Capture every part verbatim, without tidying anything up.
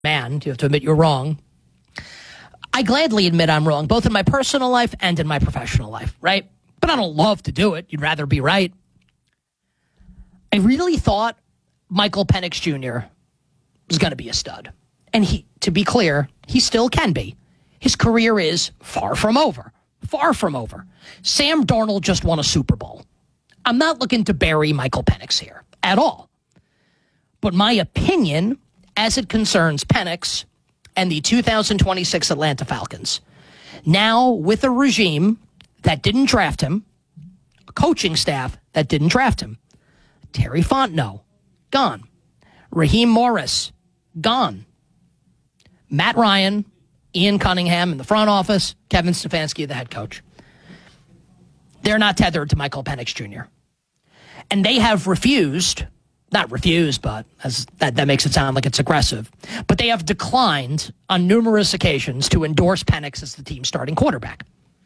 man. You have to admit you're wrong. I gladly admit I'm wrong, both in my personal life and in my professional life, right? But I don't love to do it. You'd rather be right. I really thought Michael Penix Junior was going to be a stud. And he, to be clear, he still can be. His career is far from over. Far from over. Sam Darnold just won a Super Bowl. I'm not looking to bury Michael Penix here at all. But my opinion, as it concerns Penix and the two thousand twenty-six Atlanta Falcons, now with a regime that didn't draft him, a coaching staff that didn't draft him, Terry Fontenot, gone. Raheem Morris, gone. Matt Ryan, Ian Cunningham in the front office, Kevin Stefanski, the head coach. They're not tethered to Michael Penix Junior And they have refused, not refused, but as that, that makes it sound like it's aggressive, but they have declined on numerous occasions to endorse Penix as the team's starting quarterback.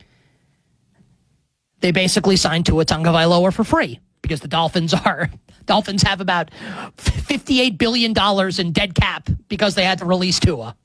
They basically signed Tua Tagovailoa for free because the Dolphins are Dolphins have about fifty-eight billion dollars in dead cap because they had to release Tua.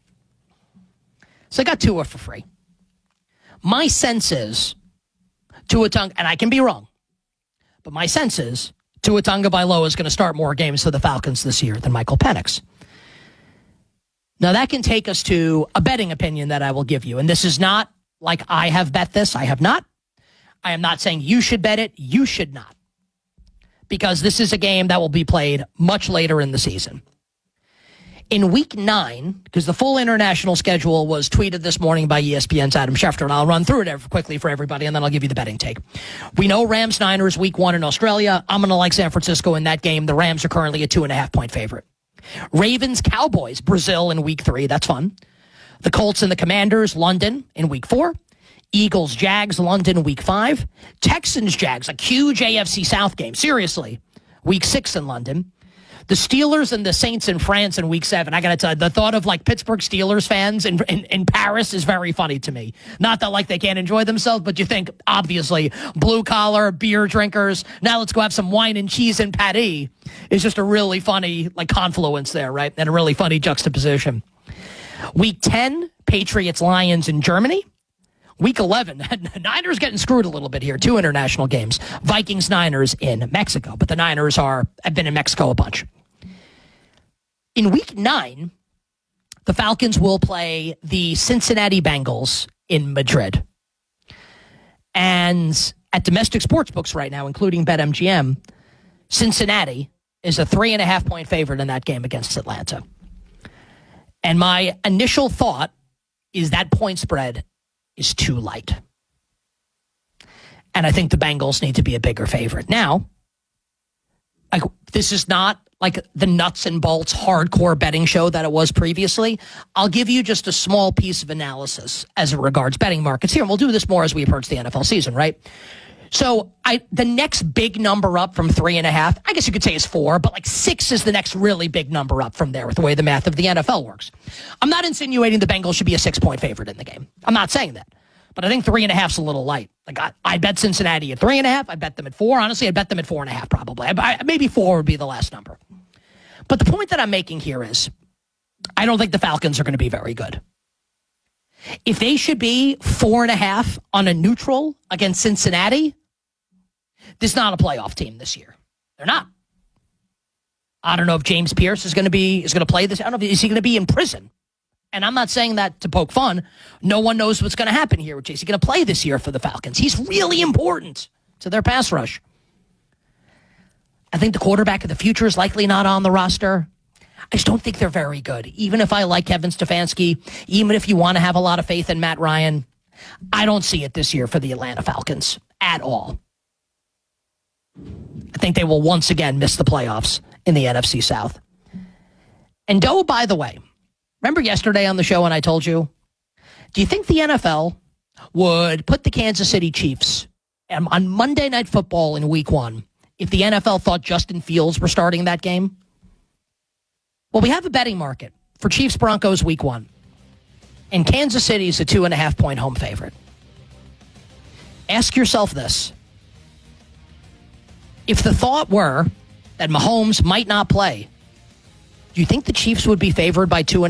So they got Tua for free. My sense is Tua Tung, and I can be wrong, but my sense is Tua Tagovailoa is going to start more games for the Falcons this year than Michael Penix. Now that can take us to a betting opinion that I will give you, and this is not like I have bet this. I have not. I am not saying you should bet it. You should not. Because this is a game that will be played much later in the season. In week nine, because the full international schedule was tweeted this morning by E S P N's Adam Schefter, and I'll run through it quickly for everybody, and then I'll give you the betting take. We know Rams-Niners week one in Australia. I'm going to like San Francisco in that game. The Rams are currently a two-and-a-half point favorite. Ravens-Cowboys, Brazil in week three. That's fun. The Colts and the Commanders, London in week four. Eagles, Jags, London, week five. Texans, Jags, a huge A F C South game. Seriously, week six in London. The Steelers and the Saints in France in week seven. I got to tell you, the thought of like Pittsburgh Steelers fans in, in, in Paris is very funny to me. Not that like they can't enjoy themselves, but you think, obviously, blue collar, beer drinkers. Now let's go have some wine and cheese and patty. It's just a really funny like confluence there, right? And a really funny juxtaposition. Week ten, Patriots, Lions in Germany. Week eleven, Niners getting screwed a little bit here. Two international games. Vikings, Niners in Mexico. But the Niners are have been in Mexico a bunch. In week nine, the Falcons will play the Cincinnati Bengals in Madrid. And at domestic sports books right now, including BetMGM, Cincinnati is a three and a half point favorite in that game against Atlanta. And my initial thought is that point spread is too light. And I think the Bengals need to be a bigger favorite. Now, like this is not like the nuts and bolts hardcore betting show that it was previously. I'll give you just a small piece of analysis as it regards betting markets here. And we'll do this more as we approach the N F L season, right? So I the next big number up from three and a half, I guess you could say is four, but like six is the next really big number up from there with the way the math of the N F L works. I'm not insinuating the Bengals should be a six-point favorite in the game. I'm not saying that. But I think three and a half's a little light. Like I, I bet Cincinnati at three and a half. I bet them at four. Honestly, I bet them at four and a half probably. I, I, maybe four would be the last number. But the point that I'm making here is I don't think the Falcons are going to be very good. If they should be four and a half on a neutral against Cincinnati, this is not a playoff team this year. They're not. I don't know if James Pierce is going to be is going to play this. I don't know if is he going to be in prison. And I'm not saying that to poke fun. No one knows what's going to happen here. Is he going to play this year for the Falcons? He's really important to their pass rush. I think the quarterback of the future is likely not on the roster. I just don't think they're very good. Even if I like Kevin Stefanski, even if you want to have a lot of faith in Matt Ryan, I don't see it this year for the Atlanta Falcons at all. I think they will once again miss the playoffs in the N F C South. And oh, by the way, remember yesterday on the show when I told you, do you think the N F L would put the Kansas City Chiefs on Monday Night Football in week one if the N F L thought Justin Fields were starting that game? Well, we have a betting market for Chiefs Broncos week one. And Kansas City is a two and a half point home favorite. Ask yourself this. If the thought were that Mahomes might not play, Do you think the Chiefs would be favored by two and